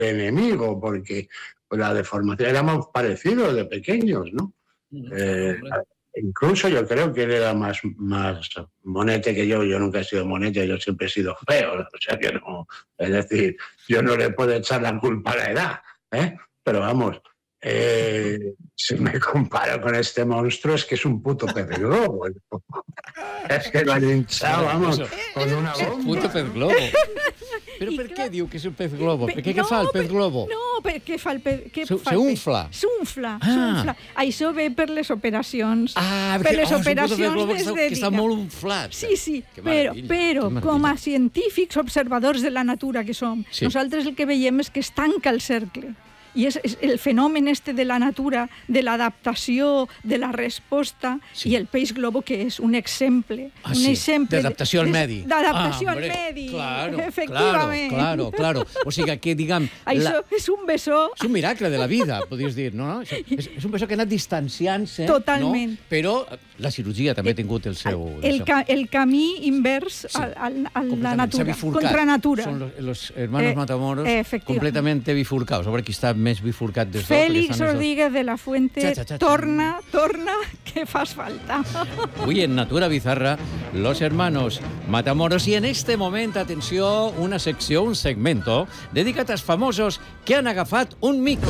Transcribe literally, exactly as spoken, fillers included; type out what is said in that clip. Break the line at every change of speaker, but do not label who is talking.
enemigo, porque la deformación éramos parecidos de pequeños, ¿no? Eh, incluso yo creo que él era más, más monete que yo. Yo nunca he sido monete, yo siempre he sido feo. O sea que no, es decir, yo no le puedo echar la culpa a la edad, ¿eh? Pero vamos, eh, si me comparo con este monstruo, es que es un puto pez globo. Es que lo han hinchado, vamos, con una bomba.
Un puto pez globo. Però per què diu que és un pez globo? Per què què fa el pez globo?
No, què fa el pez...
S'unfla.
S'unfla, s'unfla. Això ve per les operacions.
Ah,
per les operacions
d'estètica. Que està molt unflat.
Sí, sí, però com a científics, observadors de la natura que som, nosaltres el que veiem és que es tanca el cercle. I és, és el fenomen este de la natura, de l'adaptació, de la resposta, sí. I el peix globo, que és un exemple.
Ah,
un
sí.
exemple
d'adaptació al medi.
D'adaptació
ah,
al medi,
claro,
efectivament.
Claro, claro, claro. O sigui que, diguem...
Això la... és un bessó...
És un miracle de la vida, podries dir, no? És, és un bessó que ha anat distanciant-se,
totalment.
No? Però la cirurgia també ha tingut el seu...
El, ca el camí invers sí. a, a la natura, contra natura.
Són los, los hermanos eh, Matamoros completamente bifurcados. A veure qui està més bifurcat des d'altres.
Félix Rodríguez de la Fuente, cha, cha, cha, torna, torna, que fas falta.
Hoy en Natura Bizarra, los hermanos Matamoros. Y en este momento, atenció, una secció, un segmento dedicat als famosos que han agafat un micro.